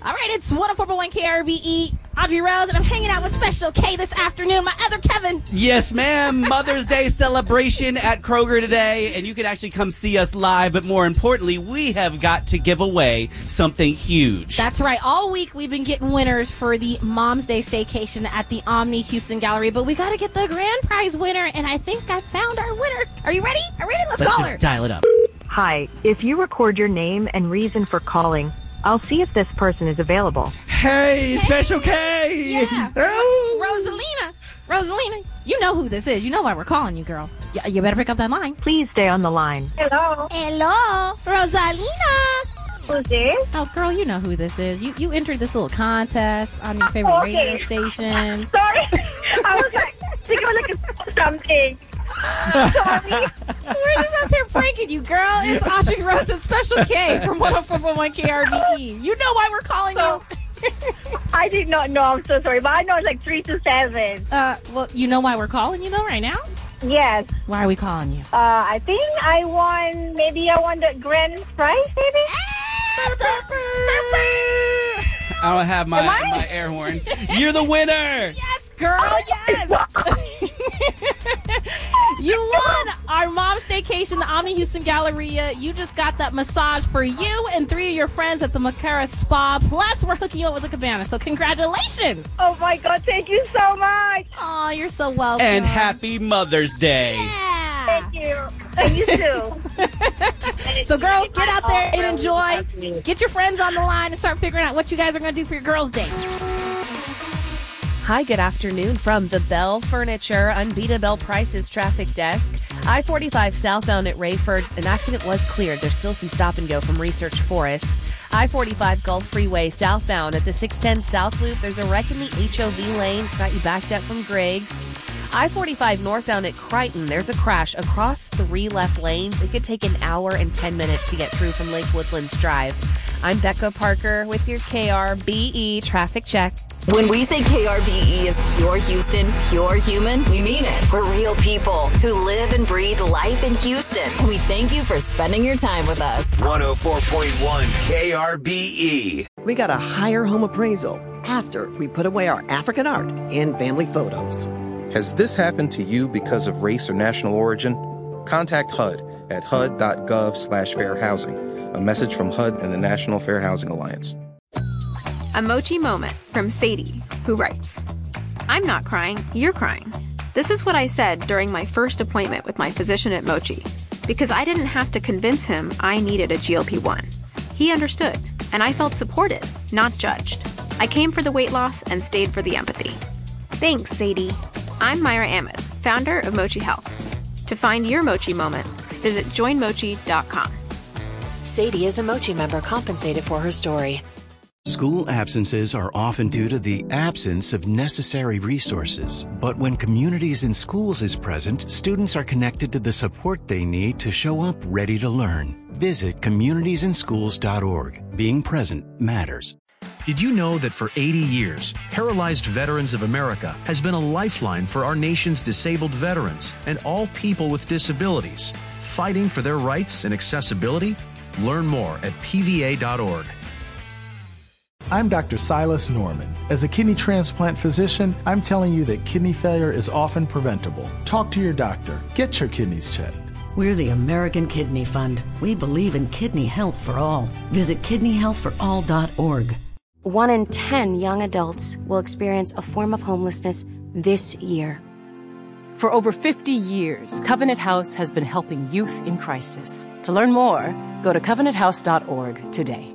All right, it's 104.1 KRBE. Audrey Rose, and I'm hanging out with Special K this afternoon. My other Kevin. Yes, ma'am. Mother's Day celebration at Kroger today, and you can actually come see us live. But more importantly, we have got to give away something huge. That's right. All week we've been getting winners for the Mom's Day staycation at the Omni Houston Gallery, but we got to get the grand prize winner, and I think I found our winner. Are you ready? Let's call her. Dial it up. Hi. If you record your name and reason for calling, I'll see if this person is available. Hey, Special K! Yeah. Oh. Rosalina, you know who this is. You know why we're calling you, girl. You better pick up that line. Please stay on the line. Hello. Rosalina. Who's this? Oh, girl, you know who this is. You entered this little contest on your favorite radio station. Sorry. I was like, thinking it was like something. Sorry. We're just out there pranking you, girl. It's Audrey Rose and Special K from 104.1 KRBE. You know why we're calling you. I did not know. I'm so sorry. But I know it's like 3 to 7. Well, you know why we're calling you, though, right now? Yes. Why are we calling you? I think I won the grand prize, maybe? I don't have my air horn. You're the winner! Yes, girl, yes! You won our mom staycation, the Omni Houston Galleria. You just got that massage for you and 3 of your friends at the Macara Spa. Plus, we're hooking you up with a cabana. So congratulations. Oh, my God. Thank you so much. Oh, you're so welcome. And happy Mother's Day. Yeah. Thank you. And you too. So, girl, get out there and enjoy. Get your friends on the line and start figuring out what you guys are going to do for your girls' day. Hi, good afternoon from the Bell Furniture Unbeatable Prices Traffic Desk. I-45 southbound at Rayford, an accident was cleared. There's still some stop and go from Research Forest. I-45 Gulf Freeway southbound at the 610 South Loop. There's a wreck in the HOV lane. It's got you backed up from Griggs. I-45 northbound at Crichton. There's a crash across 3 left lanes. It could take an hour and 10 minutes to get through from Lake Woodlands Drive. I'm Becca Parker with your KRBE traffic check. When we say KRBE is pure Houston, pure human, we mean it. We're real people who live and breathe life in Houston. And we thank you for spending your time with us. 104.1 KRBE. We got a higher home appraisal after we put away our African art and family photos. Has this happened to you because of race or national origin? Contact HUD at hud.gov/fair housing. A message from HUD and the National Fair Housing Alliance. A Mochi moment from Sadie, who writes, I'm not crying, you're crying. This is what I said during my first appointment with my physician at Mochi, because I didn't have to convince him I needed a GLP-1. He understood, and I felt supported, not judged. I came for the weight loss and stayed for the empathy. Thanks, Sadie. I'm Myra Ahmed, founder of Mochi Health. To find your Mochi moment, visit joinmochi.com. Sadie is a Mochi member compensated for her story. School absences are often due to the absence of necessary resources. But when Communities in Schools is present, students are connected to the support they need to show up ready to learn. Visit communitiesinschools.org. Being present matters. Did you know that for 80 years, Paralyzed Veterans of America has been a lifeline for our nation's disabled veterans and all people with disabilities, fighting for their rights and accessibility? Learn more at pva.org. I'm Dr. Silas Norman. As a kidney transplant physician, I'm telling you that kidney failure is often preventable. Talk to your doctor. Get your kidneys checked. We're the American Kidney Fund. We believe in kidney health for all. Visit kidneyhealthforall.org. 1 in 10 young adults will experience a form of homelessness this year. For over 50 years, Covenant House has been helping youth in crisis. To learn more, go to covenanthouse.org today.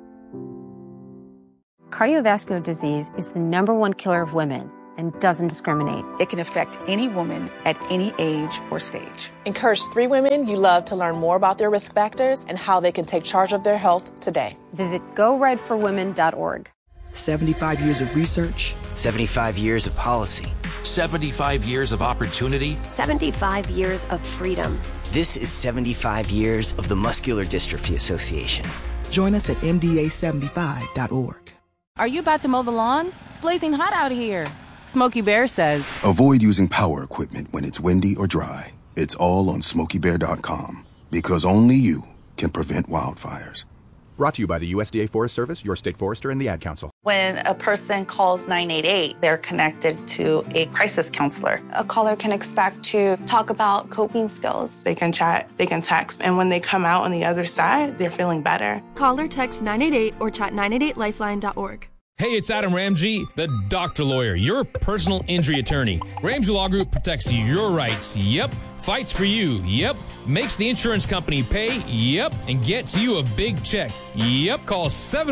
Cardiovascular disease is the #1 killer of women and doesn't discriminate. It can affect any woman at any age or stage. Encourage 3 women you love to learn more about their risk factors and how they can take charge of their health today. Visit GoRedForWomen.org. 75 years of research. 75 years of policy. 75 years of opportunity. 75 years of freedom. This is 75 years of the Muscular Dystrophy Association. Join us at MDA75.org. Are you about to mow the lawn? It's blazing hot out here. Smokey Bear says, avoid using power equipment when it's windy or dry. It's all on SmokeyBear.com, because only you can prevent wildfires. Brought to you by the USDA Forest Service, your state forester, and the Ad Council. When a person calls 988, they're connected to a crisis counselor. A caller can expect to talk about coping skills. They can chat, they can text, and when they come out on the other side, they're feeling better. Call or text 988 or chat 988lifeline.org. Hey, it's Adam Ramsey, the Doctor Lawyer, your personal injury attorney. Ramsey Law Group protects your rights. Yep. Fights for you. Yep. Makes the insurance company pay. Yep. And gets you a big check. Yep. Call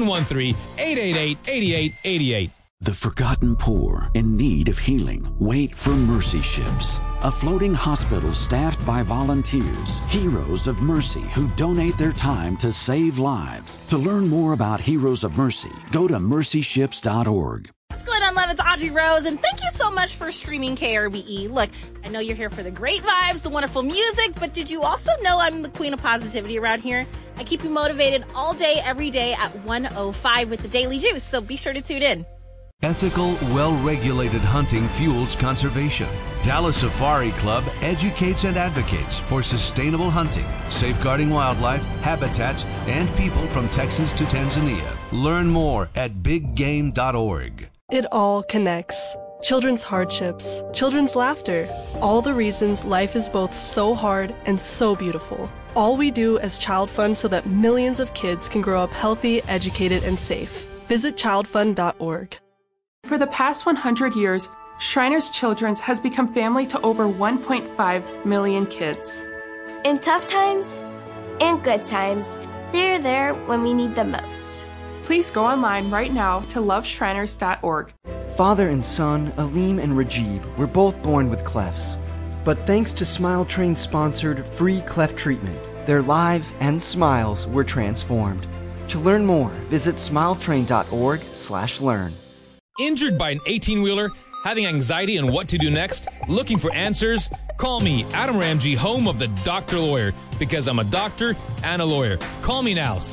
713-888-8888. The forgotten poor in need of healing wait for Mercy ships. A floating hospital staffed by volunteers, heroes of mercy who donate their time to save lives. To learn more about Heroes of Mercy, go to mercyships.org. What's going on, love? It's Audrey Rose, and thank you so much for streaming KRBE. Look, I know you're here for the great vibes, the wonderful music, but did you also know I'm the queen of positivity around here? I keep you motivated all day, every day at 1:05 with the Daily Juice, so be sure to tune in. Ethical, well-regulated hunting fuels conservation. Dallas Safari Club educates and advocates for sustainable hunting, safeguarding wildlife, habitats, and people from Texas to Tanzania. Learn more at biggame.org. It all connects. Children's hardships, children's laughter, all the reasons life is both so hard and so beautiful. All we do as Child Fund so that millions of kids can grow up healthy, educated, and safe. Visit childfund.org. For the past 100 years, Shriners Children's has become family to over 1.5 million kids. In tough times and good times, they're there when we need them most. Please go online right now to loveshriners.org. Father and son, Aleem and Rajib, were both born with clefts. But thanks to Smile Train sponsored free cleft treatment, their lives and smiles were transformed. To learn more, visit smiletrain.org/learn. Injured by an 18-wheeler? Having anxiety on what to do next? Looking for answers? Call me, Adam Ramsey, home of the Doctor Lawyer, because I'm a doctor and a lawyer. Call me now,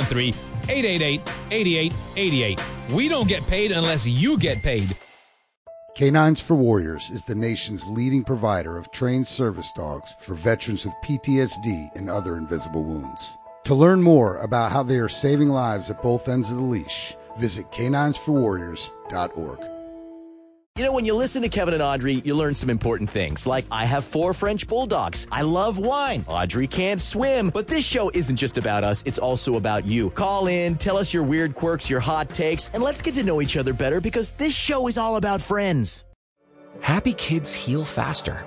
713-888-8888. We don't get paid unless you get paid. Canines for Warriors is the nation's leading provider of trained service dogs for veterans with PTSD and other invisible wounds. To learn more about how they are saving lives at both ends of the leash, visit caninesforwarriors.org. You know, when you listen to Kevin and Audrey, you learn some important things, like I have 4 French bulldogs. I love wine. Audrey can't swim. But this show isn't just about us. It's also about you. Call in, tell us your weird quirks, your hot takes, and let's get to know each other better because this show is all about friends. Happy kids heal faster.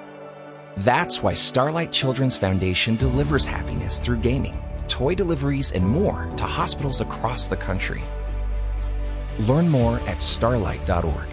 That's why Starlight Children's Foundation delivers happiness through gaming, toy deliveries, and more to hospitals across the country. Learn more at starlight.org.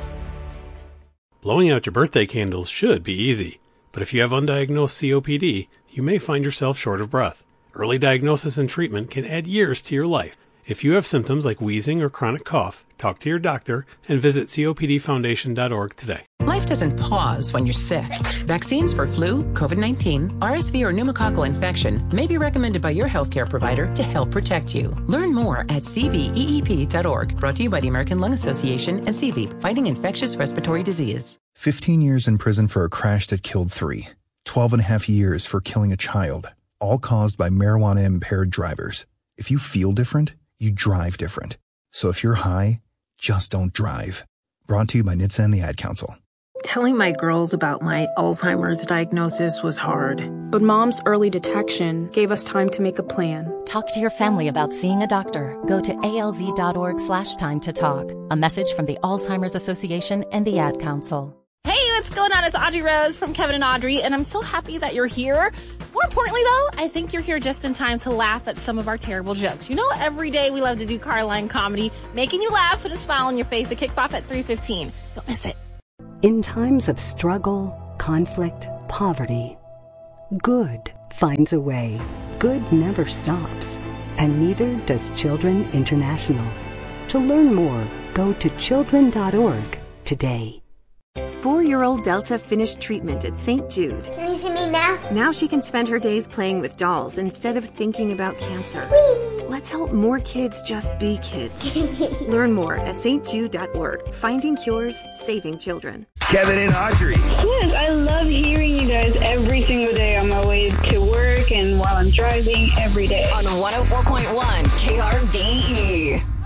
Blowing out your birthday candles should be easy, but if you have undiagnosed COPD, you may find yourself short of breath. Early diagnosis and treatment can add years to your life. If you have symptoms like wheezing or chronic cough, talk to your doctor and visit COPDfoundation.org today. Life doesn't pause when you're sick. Vaccines for flu, COVID-19, RSV, or pneumococcal infection may be recommended by your healthcare provider to help protect you. Learn more at cveep.org. Brought to you by the American Lung Association and CVEEP, fighting infectious respiratory disease. 15 years in prison for a crash that killed 3. 12 and a half years for killing a child, all caused by marijuana-impaired drivers. If you feel different, you drive different. So if you're high, just don't drive. Brought to you by NHTSA and the Ad Council. Telling my girls about my Alzheimer's diagnosis was hard. But Mom's early detection gave us time to make a plan. Talk to your family about seeing a doctor. Go to alz.org/time to talk. A message from the Alzheimer's Association and the Ad Council. Hey, what's going on? It's Audrey Rose from Kevin and Audrey, and I'm so happy that you're here. More importantly, though, I think you're here just in time to laugh at some of our terrible jokes. You know, every day we love to do Carline comedy, making you laugh with a smile on your face. It kicks off at 3:15. Don't miss it. In times of struggle, conflict, poverty, good finds a way. Good never stops, and neither does Children International. To learn more, go to children.org today. 4-year-old Delta finished treatment at St. Jude. Can you see me now? Now she can spend her days playing with dolls instead of thinking about cancer. Let's help more kids just be kids. Learn more at stjude.org. Finding cures, saving children. Kevin and Audrey. Yes, I love hearing you guys every single day on my way to work, work and while I'm driving every day. On 104.1 KRDE.